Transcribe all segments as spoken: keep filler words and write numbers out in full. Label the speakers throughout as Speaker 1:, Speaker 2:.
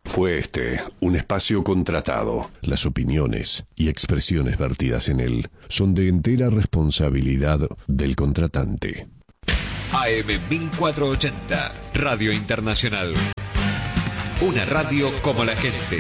Speaker 1: Fue este un espacio contratado. Las opiniones y expresiones vertidas en él son de entera responsabilidad del contratante.
Speaker 2: A M mil cuatrocientos ochenta, Radio Internacional. Una radio como la gente.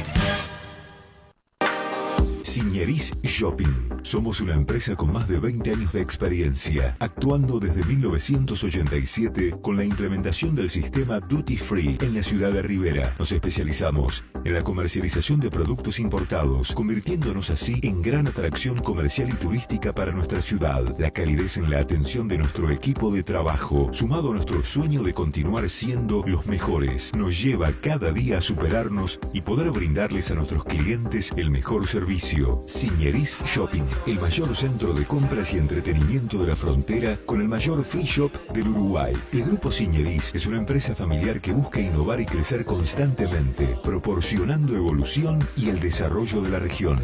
Speaker 3: Signeris Shopping. Somos una empresa con más de veinte años de experiencia, actuando desde mil novecientos ochenta y siete con la implementación del sistema Duty Free en la ciudad de Rivera. Nos especializamos en la comercialización de productos importados, convirtiéndonos así en gran atracción comercial y turística para nuestra ciudad. La calidez en la atención de nuestro equipo de trabajo, sumado a nuestro sueño de continuar siendo los mejores, nos lleva cada día a superarnos y poder brindarles a nuestros clientes el mejor servicio. Signeris Shopping, el mayor centro de compras y entretenimiento de la frontera, con el mayor free shop del Uruguay. El Grupo Signeris es una empresa familiar que busca innovar y crecer constantemente, proporcionando evolución y el desarrollo de la región.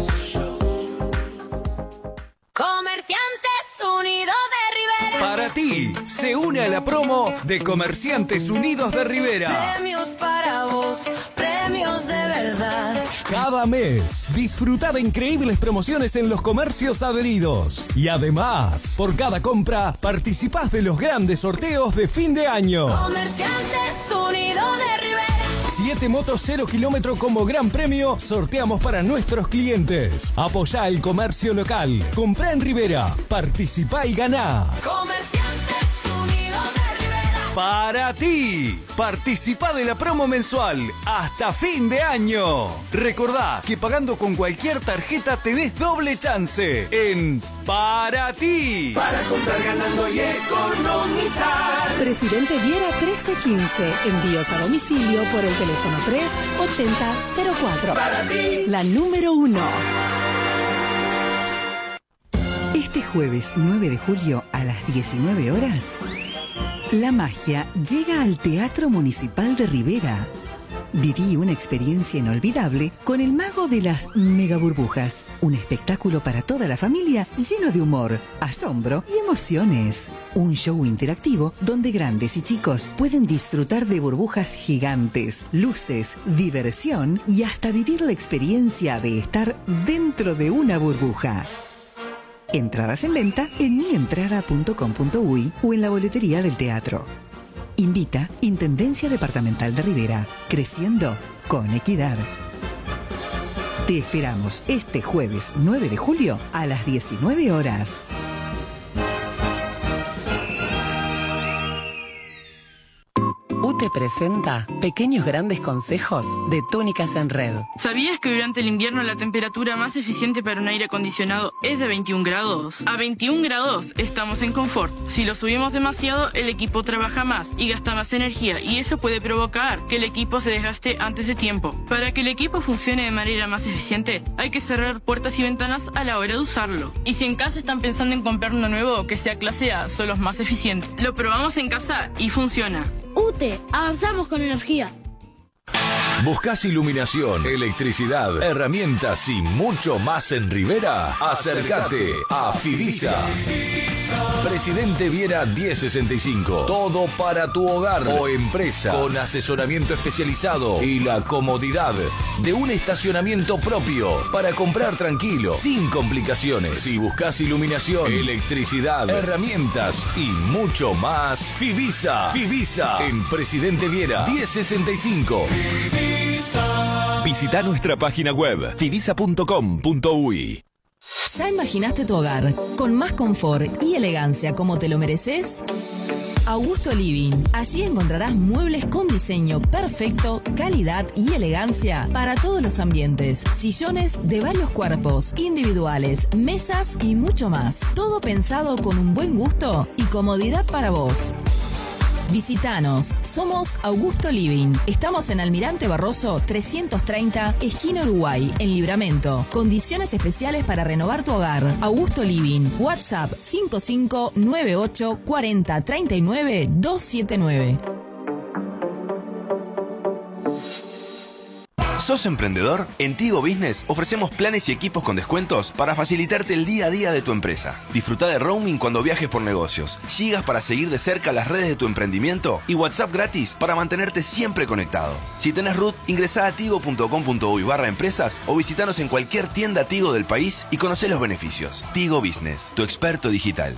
Speaker 4: Comerciantes Unidos de Rivera.
Speaker 5: Para ti, se une a la promo de Comerciantes Unidos de Rivera.
Speaker 4: Premios para vos, premios de verdad.
Speaker 5: Cada mes, disfruta de increíbles promociones en los comercios adheridos. Y además, por cada compra, participás de los grandes sorteos de fin de año.
Speaker 4: Comerciantes Unidos de Rivera.
Speaker 5: Siete motos cero kilómetro como gran premio sorteamos para nuestros clientes. Apoyá el comercio local. Comprá en Rivera. Participá y ganá.
Speaker 4: Comerciantes Unidos de Rivera.
Speaker 5: Para ti. Participá de la promo mensual hasta fin de año. Recordá que pagando con cualquier tarjeta tenés doble chance en Para ti.
Speaker 6: Para comprar ganando y economizar.
Speaker 7: Presidente Viera trece quince. Envíos a domicilio por el teléfono tres ochenta cero cuatro.
Speaker 6: Para ti.
Speaker 7: La número uno. Este jueves nueve de julio a las diecinueve horas, la magia llega al Teatro Municipal de Rivera. Viví una experiencia inolvidable con el mago de las megaburbujas. Un espectáculo para toda la familia lleno de humor, asombro y emociones. Un show interactivo donde grandes y chicos pueden disfrutar de burbujas gigantes, luces, diversión y hasta vivir la experiencia de estar dentro de una burbuja. Entradas en venta en mi entrada punto com punto uy o en la boletería del teatro. Invita Intendencia Departamental de Rivera, creciendo con equidad. Te esperamos este jueves nueve de julio a las diecinueve horas.
Speaker 8: U T E presenta Pequeños Grandes Consejos de Túnicas en Red.
Speaker 9: ¿Sabías que durante el invierno la temperatura más eficiente para un aire acondicionado es de veintiún grados? A veintiún grados estamos en confort. Si lo subimos demasiado, el equipo trabaja más y gasta más energía, y eso puede provocar que el equipo se desgaste antes de tiempo. Para que el equipo funcione de manera más eficiente, hay que cerrar puertas y ventanas a la hora de usarlo. Y si en casa están pensando en comprar uno nuevo que sea clase A, son los más eficientes. Lo probamos en casa y funciona.
Speaker 10: U T E, avanzamos con energía.
Speaker 11: ¿Buscás iluminación, electricidad, herramientas y mucho más en Rivera? Acércate a Fivisa. Presidente Viera diez sesenta y cinco. Todo para tu hogar o empresa, con asesoramiento especializado y la comodidad de un estacionamiento propio para comprar tranquilo, sin complicaciones. Si buscas iluminación, electricidad, herramientas y mucho más, Fivisa. Fivisa en Presidente Viera diez sesenta y cinco.
Speaker 12: Visita nuestra página web fivisa punto com punto uy.
Speaker 13: ¿Ya imaginaste tu hogar con más confort y elegancia como te lo mereces? Augusto Living. Allí encontrarás muebles con diseño perfecto, calidad y elegancia para todos los ambientes. Sillones de varios cuerpos, individuales, mesas y mucho más. Todo pensado con un buen gusto y comodidad para vos. Visítanos, somos Augusto Living. Estamos en Almirante Barroso trescientos treinta, esquina Uruguay, en Libramento. Condiciones especiales para renovar tu hogar. Augusto Living. WhatsApp cinco cinco nueve ocho cuatro cero tres nueve dos siete nueve.
Speaker 14: ¿Sos emprendedor? En Tigo Business ofrecemos planes y equipos con descuentos para facilitarte el día a día de tu empresa. Disfruta de roaming cuando viajes por negocios, gigas para seguir de cerca las redes de tu emprendimiento y WhatsApp gratis para mantenerte siempre conectado. Si tenés R U T, ingresá a tigo punto com punto uy barra empresas o visitanos en cualquier tienda Tigo del país y conocé los beneficios. Tigo Business, tu experto digital.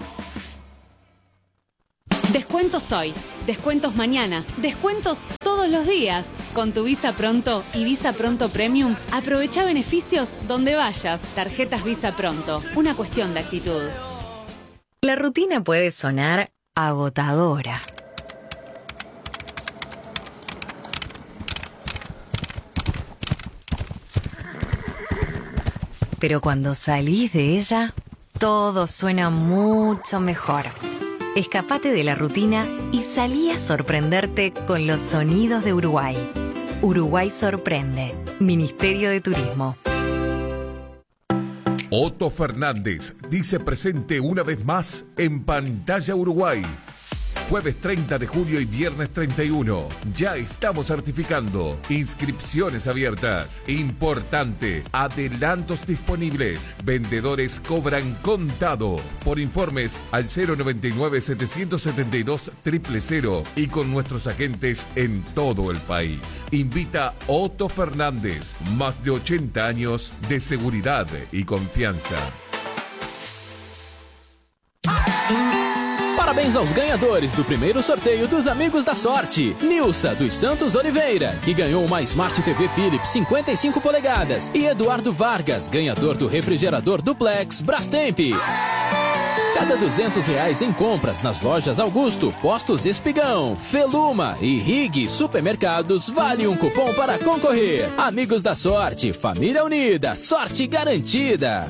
Speaker 15: Descuentos hoy, descuentos mañana, descuentos todos los días. Con tu Visa Pronto y Visa Pronto Premium, aprovecha beneficios donde vayas. Tarjetas Visa Pronto, una cuestión de actitud.
Speaker 16: La rutina puede sonar agotadora. Pero cuando salís de ella, todo suena mucho mejor. Escapate de la rutina y salí a sorprenderte con los sonidos de Uruguay. Uruguay sorprende. Ministerio de Turismo.
Speaker 17: Otto Fernández dice presente una vez más en Pantalla Uruguay. Jueves treinta de julio y viernes treinta y uno. Ya estamos certificando. Inscripciones abiertas. Importante. Adelantos disponibles. Vendedores cobran contado. Por informes al cero noventa y nueve, setecientos setenta y dos, cero cero cero y con nuestros agentes en todo el país. Invita Otto Fernández. Más de ochenta años de seguridad y confianza.
Speaker 18: Parabéns aos ganhadores do primeiro sorteio dos Amigos da Sorte. Nilsa dos Santos Oliveira, que ganhou uma Smart T V Philips cinquenta e cinco polegadas. E Eduardo Vargas, ganhador do refrigerador Duplex Brastemp. Cada duzentos reais em compras nas lojas Augusto, Postos Espigão, Feluma e Rig Supermercados vale um cupom para concorrer. Amigos da Sorte, família unida, sorte garantida.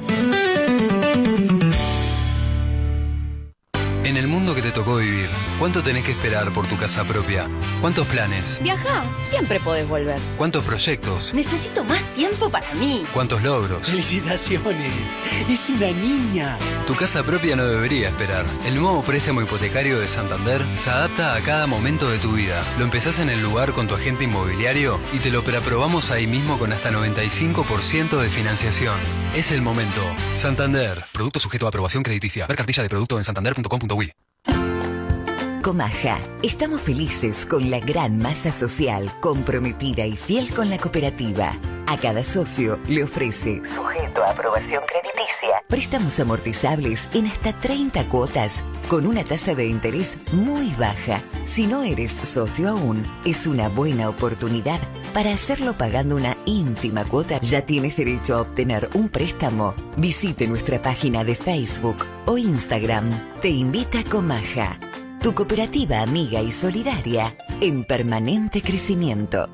Speaker 19: En el mundo que te tocó vivir, ¿cuánto tenés que esperar por tu casa propia? ¿Cuántos planes?
Speaker 20: Viajá, siempre podés volver.
Speaker 19: ¿Cuántos proyectos?
Speaker 20: Necesito más tiempo para mí.
Speaker 19: ¿Cuántos logros?
Speaker 21: ¡Felicitaciones! ¡Es una niña!
Speaker 19: Tu casa propia no debería esperar. El nuevo préstamo hipotecario de Santander se adapta a cada momento de tu vida. Lo empezás en el lugar con tu agente inmobiliario y te lo preaprobamos ahí mismo con hasta noventa y cinco por ciento de financiación. Es el momento. Santander. Producto sujeto a aprobación crediticia. Ver cartilla de producto en santander punto com punto uy.
Speaker 22: Comaja. Estamos felices con la gran masa social, comprometida y fiel con la cooperativa. A cada socio le ofrece, sujeto a aprobación crediticia, préstamos amortizables en hasta treinta cuotas, con una tasa de interés muy baja. Si no eres socio aún, es una buena oportunidad para hacerlo pagando una ínfima cuota. Ya tienes derecho a obtener un préstamo. Visite nuestra página de Facebook o Instagram. Te invita Comaja. Tu cooperativa amiga y solidaria en permanente crescimento.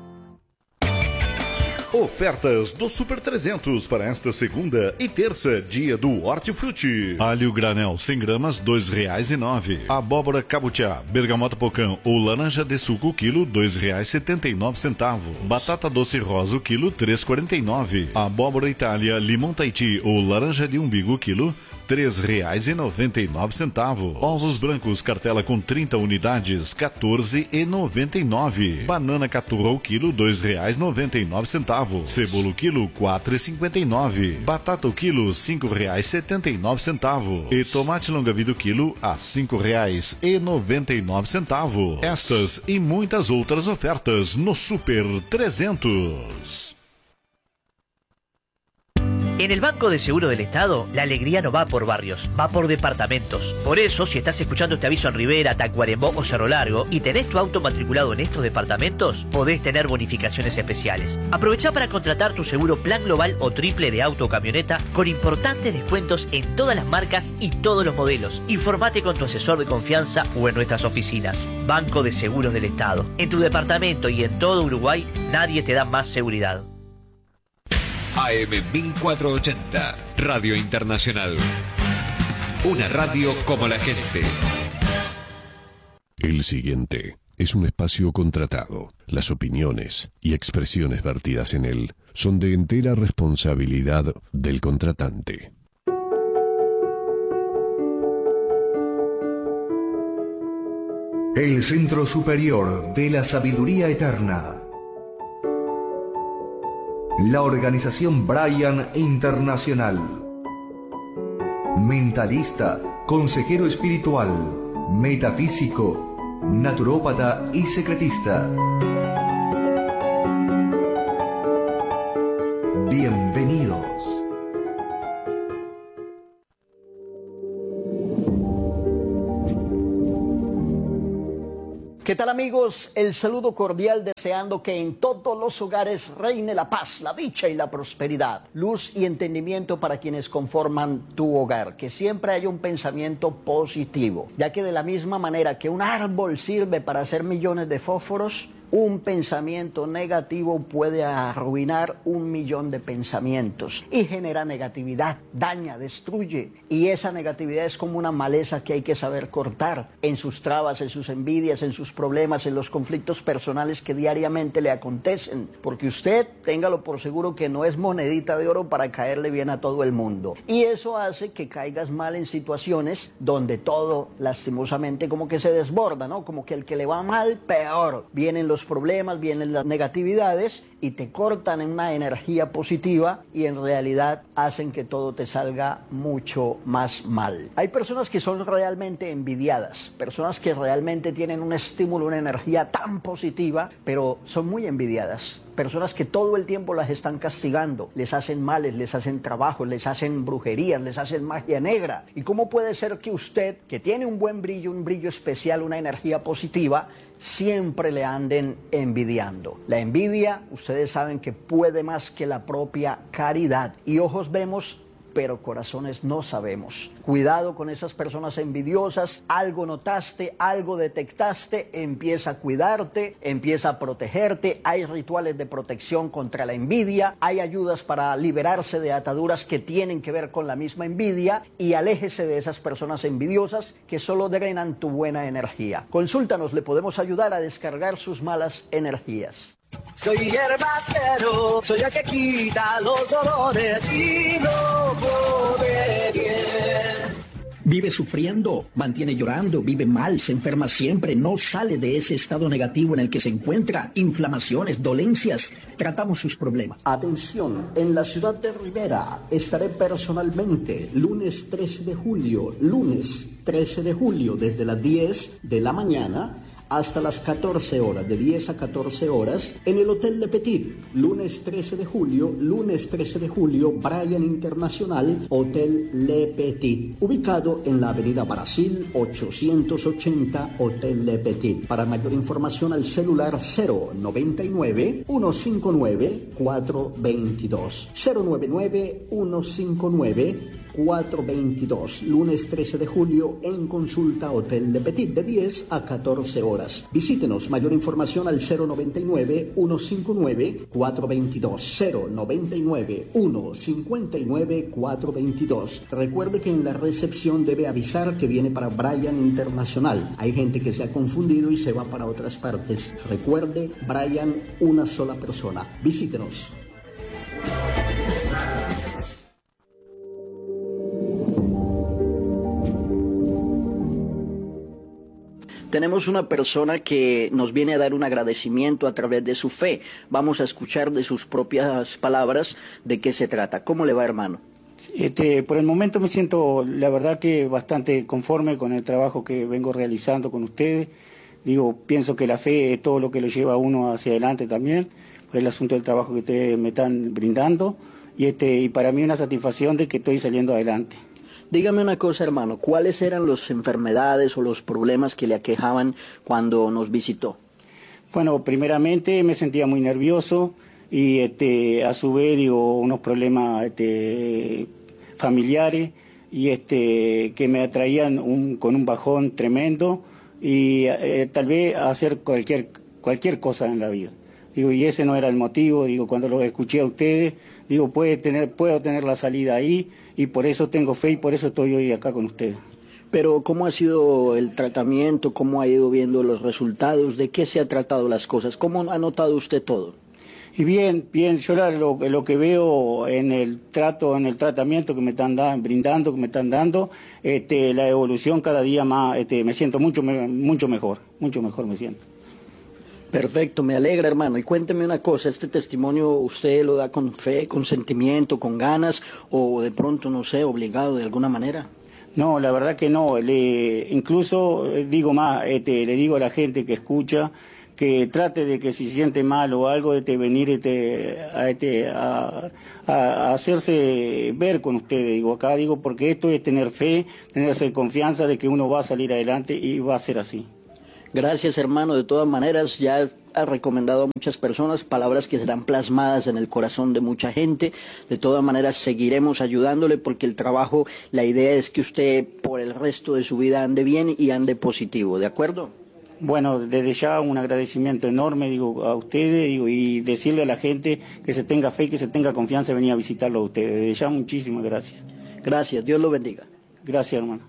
Speaker 23: Ofertas do Super trezentos para esta segunda e terça, dia do Hortifruti. Alho granel cem gramas, dois reais e nove. Abóbora cabutiá, bergamota pocã ou laranja de suco quilo, dois reais e setenta e nove centavos. Batata doce rosa o quilo, três reais e quarenta e nove. Abóbora Itália, limão Tahiti ou laranja de umbigo quilo, três reais e noventa e nove centavos. Ovos brancos cartela com trinta unidades, quatorze reais e noventa e nove. Banana caturra o quilo, dois reais e noventa e nove centavos. Cebola o quilo, quatro reais e cinquenta e nove. Batata o quilo, cinco reais e setenta e nove centavos. E tomate longa-vida o quilo a cinco reais e noventa e nove centavos. Estas e muitas outras ofertas no Super trezentos.
Speaker 24: En el Banco de Seguro del Estado, la alegría no va por barrios, va por departamentos. Por eso, si estás escuchando este aviso en Rivera, Tacuarembó o Cerro Largo y tenés tu auto matriculado en estos departamentos, podés tener bonificaciones especiales. Aprovechá para contratar tu seguro plan global o triple de auto o camioneta con importantes descuentos en todas las marcas y todos los modelos. Informate con tu asesor de confianza o en nuestras oficinas. Banco de Seguros del Estado. En tu departamento y en todo Uruguay, nadie te da más seguridad.
Speaker 2: A M mil cuatrocientos ochenta, Radio Internacional. Una radio como la gente.
Speaker 1: El siguiente es un espacio contratado. Las opiniones y expresiones vertidas en él son de entera responsabilidad del contratante.
Speaker 3: El Centro Superior de la Sabiduría Eterna.
Speaker 4: La organización Brian Internacional. Mentalista, consejero espiritual, metafísico, naturópata y secretista. Bienvenidos.
Speaker 5: ¿Qué tal, amigos? El saludo cordial, deseando que en todos los hogares reine la paz, la dicha y la prosperidad, luz y entendimiento para quienes conforman tu hogar, que siempre haya un pensamiento positivo, ya que de la misma manera que un árbol sirve para hacer millones de fósforos, un pensamiento negativo puede arruinar un millón de pensamientos y genera negatividad, daña, destruye. Y esa negatividad es como una maleza que hay que saber cortar en sus trabas, en sus envidias, en sus problemas, en los conflictos personales que diariamente le acontecen. Porque usted, téngalo por seguro, que no es monedita de oro para caerle bien a todo el mundo. Y eso hace que caigas mal en situaciones donde todo, lastimosamente, como que se desborda, ¿no? Como que el que le va mal, peor. Vienen los problemas, vienen las negatividades y te cortan en una energía positiva y en realidad hacen que todo te salga mucho más mal. Hay personas que son realmente envidiadas, personas que realmente tienen un estímulo, una energía tan positiva, pero son muy envidiadas. Personas que todo el tiempo las están castigando, les hacen males, les hacen trabajos, les hacen brujerías, les hacen magia negra. ¿Y cómo puede ser que usted, que tiene un buen brillo, un brillo especial, una energía positiva, siempre le anden envidiando? La envidia, ustedes saben que puede más que la propia caridad. Y ojos vemos, pero corazones no sabemos. Cuidado con esas personas envidiosas. Algo notaste, algo detectaste, empieza a cuidarte, empieza a protegerte. Hay rituales de protección contra la envidia, hay ayudas para liberarse de ataduras que tienen que ver con la misma envidia, y aléjese de esas personas envidiosas que solo drenan tu buena energía. Consúltanos, le podemos ayudar a descargar sus malas energías.
Speaker 6: Soy hierbacero, soy el que quita los dolores y no puede bien.
Speaker 7: Vive sufriendo, mantiene llorando, vive mal, se enferma siempre, no sale de ese estado negativo en el que se encuentra, inflamaciones, dolencias. Tratamos sus problemas.
Speaker 5: Atención, en la ciudad de Rivera estaré personalmente lunes trece de julio, lunes trece de julio, desde las diez de la mañana hasta las catorce horas, de diez a catorce horas, en el Hotel Le Petit. Lunes trece de julio, lunes trece de julio, Brian Internacional, Hotel Le Petit, ubicado en la avenida Brasil ochocientos ochenta, Hotel Le Petit. Para mayor información al celular cero noventa y nueve, ciento cincuenta y nueve, cuatrocientos veintidós, cero noventa y nueve, ciento cincuenta y nueve, cuatrocientos veintidós. Lunes trece de julio en consulta Hotel Le Petit, de diez a catorce horas. Visítenos, mayor información al cero noventa y nueve, ciento cincuenta y nueve, cuatrocientos veintidós, cero noventa y nueve, ciento cincuenta y nueve, cuatrocientos veintidós. Recuerde que en la recepción debe avisar que viene para Brian Internacional. Hay gente que se ha confundido y se va para otras partes. Recuerde, Brian, una sola persona. Visítenos. Tenemos una persona que nos viene a dar un agradecimiento a través de su fe. Vamos a escuchar de sus propias palabras de qué se trata. ¿Cómo le va, hermano?
Speaker 25: Este, por el momento me siento, la verdad, que bastante conforme con el trabajo que vengo realizando con ustedes. Digo, pienso que la fe es todo lo que lo lleva a uno hacia adelante también, por el asunto del trabajo que ustedes me están brindando. Y, este, y para mí una satisfacción de que estoy saliendo adelante.
Speaker 5: Dígame una cosa, hermano, ¿cuáles eran las enfermedades o los problemas que le aquejaban cuando nos visitó?
Speaker 25: Bueno, primeramente me sentía muy nervioso y este, a su vez, digo, unos problemas este, familiares y este, que me atraían un, con un bajón tremendo y eh, tal vez hacer cualquier, cualquier cosa en la vida. Digo, y ese no era el motivo. Digo, cuando lo escuché a ustedes, digo, puede tener, puedo tener la salida ahí, y por eso tengo fe y por eso estoy hoy acá con ustedes.
Speaker 5: Pero ¿cómo ha sido el tratamiento? ¿Cómo ha ido viendo los resultados? ¿De qué se ha tratado las cosas? ¿Cómo ha notado usted todo?
Speaker 25: Y bien, bien, yo lo, lo que veo en el trato, en el tratamiento que me están da, brindando, que me están dando, este, la evolución cada día más, este, me siento mucho, mucho mejor, mucho mejor me siento.
Speaker 5: Perfecto, me alegra, hermano. Y cuénteme una cosa, ¿este testimonio usted lo da con fe, con sentimiento, con ganas o de pronto, no sé, obligado de alguna manera?
Speaker 25: No, la verdad que no. Le, incluso digo más, este, le digo a la gente que escucha que trate de que si siente mal o algo, de venir este, a, este, a, a hacerse ver con ustedes. Digo acá, digo, porque esto es tener fe, tenerse confianza de que uno va a salir adelante y va a ser así.
Speaker 5: Gracias, hermano. De todas maneras, ya ha recomendado a muchas personas, palabras que serán plasmadas en el corazón de mucha gente. De todas maneras, seguiremos ayudándole porque el trabajo, la idea es que usted por el resto de su vida ande bien y ande positivo, ¿de acuerdo?
Speaker 25: Bueno, desde ya un agradecimiento enorme, digo, a ustedes, digo, y decirle a la gente que se tenga fe y que se tenga confianza de venir a visitarlo a ustedes. Desde ya, muchísimas gracias.
Speaker 5: Gracias, Dios lo bendiga.
Speaker 25: Gracias, hermano.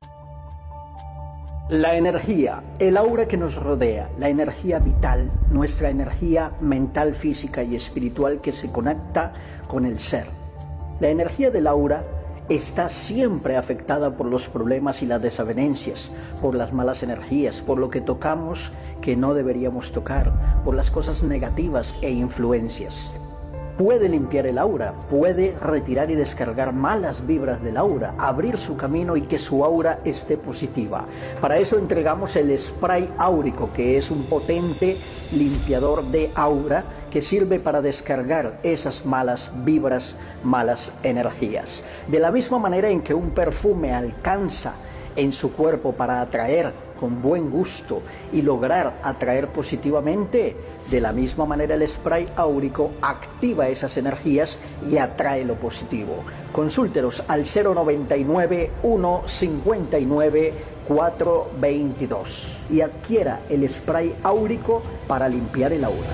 Speaker 5: La energía, el aura que nos rodea, la energía vital, nuestra energía mental, física y espiritual que se conecta con el ser. La energía del aura está siempre afectada por los problemas y las desavenencias, por las malas energías, por lo que tocamos que no deberíamos tocar, por las cosas negativas e influencias. Puede limpiar el aura, puede retirar y descargar malas vibras del aura, abrir su camino y que su aura esté positiva. Para eso entregamos el spray áurico, que es un potente limpiador de aura que sirve para descargar esas malas vibras, malas energías. De la misma manera en que un perfume alcanza en su cuerpo para atraer con buen gusto y lograr atraer positivamente, de la misma manera el spray áurico activa esas energías y atrae lo positivo. Consúltelos al cero noventa y nueve, uno cincuenta y nueve, cuatro veintidós y adquiera el spray áurico para limpiar el aura.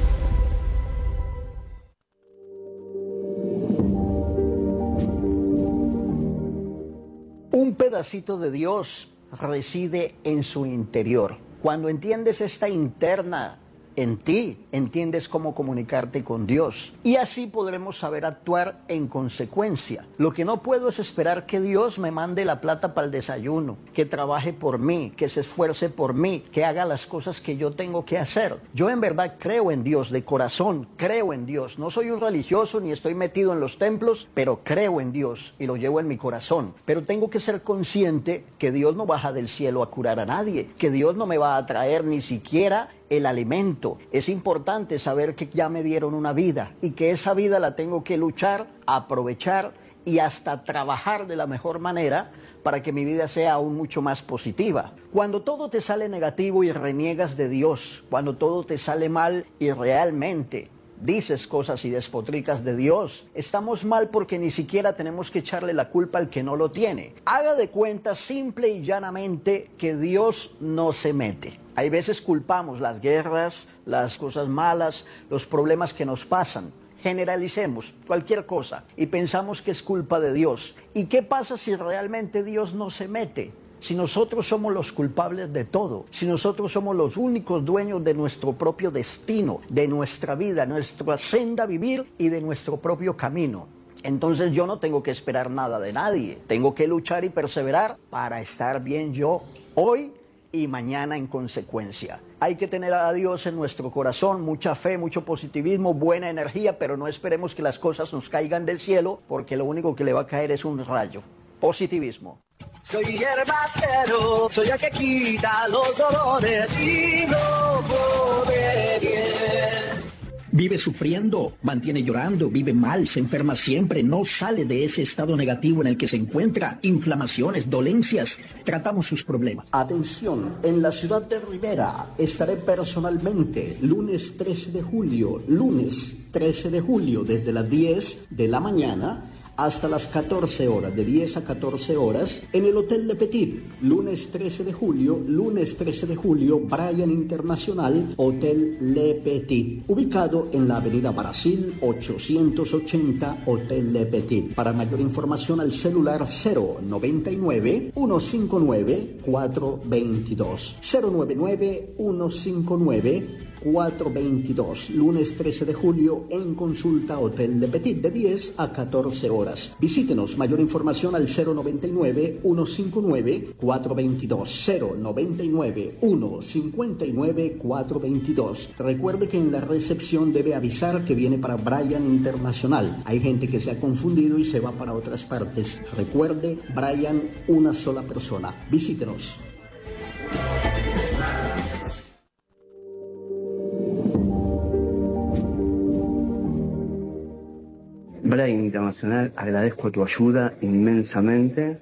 Speaker 5: Un pedacito de Dios reside en su interior. Cuando entiendes esta interna en ti, entiendes cómo comunicarte con Dios y así podremos saber actuar en consecuencia. Lo que no puedo es esperar que Dios me mande la plata para el desayuno, que trabaje por mí, que se esfuerce por mí, que haga las cosas que yo tengo que hacer. Yo en verdad creo en Dios, de corazón creo en Dios. No soy un religioso ni estoy metido en los templos, pero creo en Dios y lo llevo en mi corazón. Pero tengo que ser consciente que Dios no baja del cielo a curar a nadie, que Dios no me va a traer ni siquiera el alimento. Es importante saber que ya me dieron una vida y que esa vida la tengo que luchar, aprovechar y hasta trabajar de la mejor manera para que mi vida sea aún mucho más positiva. Cuando todo te sale negativo y reniegas de Dios, cuando todo te sale mal y realmente dices cosas y despotricas de Dios, estamos mal porque ni siquiera tenemos que echarle la culpa al que no lo tiene. Haga de cuenta simple y llanamente que Dios no se mete. Hay veces culpamos las guerras, las cosas malas, los problemas que nos pasan. Generalicemos cualquier cosa y pensamos que es culpa de Dios. ¿Y qué pasa si realmente Dios no se mete? Si nosotros somos los culpables de todo, si nosotros somos los únicos dueños de nuestro propio destino, de nuestra vida, nuestra senda a vivir y de nuestro propio camino. Entonces yo no tengo que esperar nada de nadie. Tengo que luchar y perseverar para estar bien yo hoy y mañana en consecuencia. Hay que tener a Dios en nuestro corazón, mucha fe, mucho positivismo, buena energía, pero no esperemos que las cosas nos caigan del cielo, porque lo único que le va a caer es un rayo. Positivismo.
Speaker 6: Soy hierbacero, soy el que quita los dolores y no pone bien.
Speaker 7: Vive sufriendo, mantiene llorando, vive mal, se enferma siempre, no sale de ese estado negativo en el que se encuentra, inflamaciones, dolencias, tratamos sus problemas.
Speaker 5: Atención, en la ciudad de Rivera estaré personalmente lunes trece de julio, lunes trece de julio desde las diez de la mañana hasta las catorce horas, de diez a catorce horas, en el Hotel Le Petit, lunes trece de julio, lunes trece de julio, Bryan Internacional, Hotel Le Petit, ubicado en la avenida Brasil ochocientos ochenta, Hotel Le Petit. Para mayor información al celular cero noventa y nueve, uno cincuenta y nueve, cuatro veintidós, cero noventa y nueve, uno cincuenta y nueve, cuatro veintidós. Lunes trece de julio en consulta Hotel Le Petit de diez a catorce horas. Visítenos. Mayor información al cero noventa y nueve, ciento cincuenta y nueve, cuatrocientos veintidós. cero noventa y nueve, ciento cincuenta y nueve, cuatrocientos veintidós. Recuerde que en la recepción debe avisar que viene para Bryan Internacional. Hay gente que se ha confundido y se va para otras partes. Recuerde, Bryan, una sola persona. Visítenos.
Speaker 8: Bryan Internacional, agradezco tu ayuda inmensamente.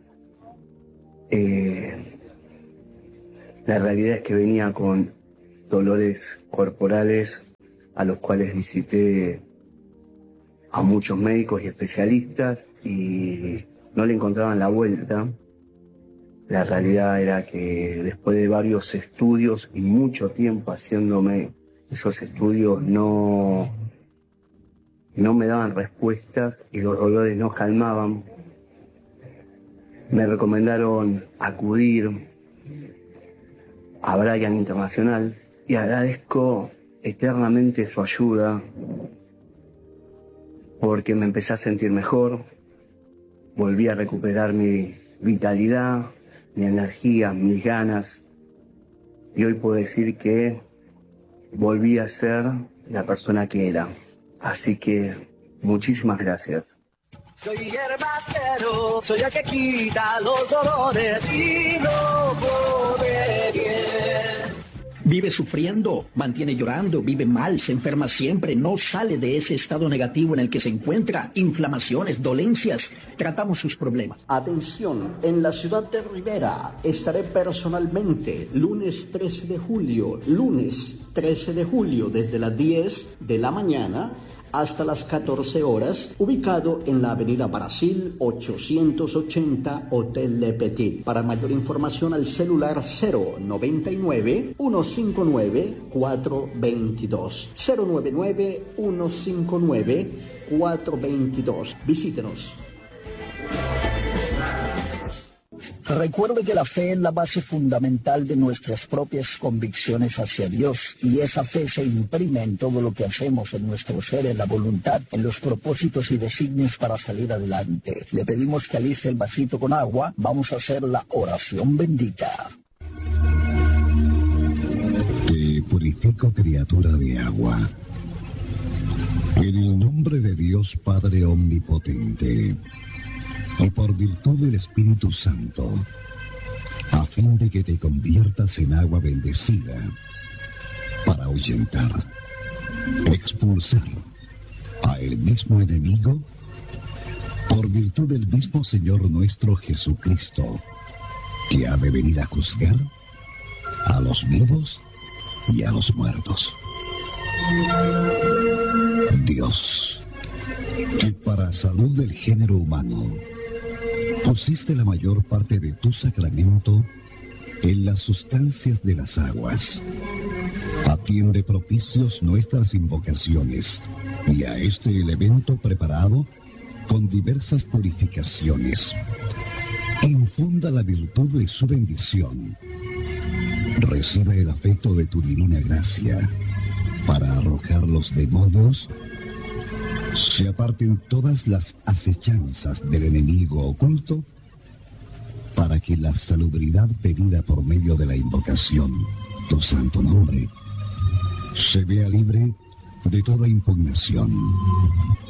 Speaker 8: Eh, la realidad es que venía con dolores corporales a los cuales visité a muchos médicos y especialistas y no le encontraban la vuelta. La realidad era que después de varios estudios y mucho tiempo haciéndome esos estudios no, no me daban respuestas y los dolores no calmaban. Me recomendaron acudir a Bryan Internacional y agradezco eternamente su ayuda porque me empecé a sentir mejor, volví a recuperar mi vitalidad, mi energía, mis ganas y hoy puedo decir que volví a ser la persona que era. Así que muchísimas gracias.
Speaker 6: Soy hierbacero, soy el que quita los dolores y no come bien.
Speaker 7: Vive sufriendo, mantiene llorando, vive mal, se enferma siempre, no sale de ese estado negativo en el que se encuentra, inflamaciones, dolencias, tratamos sus problemas.
Speaker 5: Atención, en la ciudad de Rivera estaré personalmente lunes trece de julio, lunes trece de julio desde las diez de la mañana hasta las catorce horas, ubicado en la avenida Brasil ochocientos ochenta, Hotel Le Petit. Para mayor información al celular cero noventa y nueve, ciento cincuenta y nueve, cuatrocientos veintidós. cero noventa y nueve, ciento cincuenta y nueve, cuatrocientos veintidós. Visítenos.
Speaker 7: Recuerde que la fe es la base fundamental de nuestras propias convicciones hacia Dios y esa fe se imprime en todo lo que hacemos, en nuestro ser, en la voluntad, en los propósitos y designios para salir adelante. Le pedimos que aliste el vasito con agua. Vamos a hacer la oración bendita.
Speaker 9: Te purifico, criatura de agua, en el nombre de Dios Padre Omnipotente, y por virtud del Espíritu Santo, a fin de que te conviertas en agua bendecida, para ahuyentar, expulsar a el mismo enemigo, por virtud del mismo Señor nuestro Jesucristo, que ha de venir a juzgar a los vivos y a los muertos. Dios, que para salud del género humano pusiste la mayor parte de tu sacramento en las sustancias de las aguas. Atiende propicios nuestras invocaciones y a este elemento preparado con diversas purificaciones. Infunda la virtud de su bendición. Recibe el afecto de tu divina gracia para arrojar los demonios. Se aparten todas las acechanzas del enemigo oculto para que la salubridad pedida por medio de la invocación, tu santo nombre, se vea libre de toda impugnación.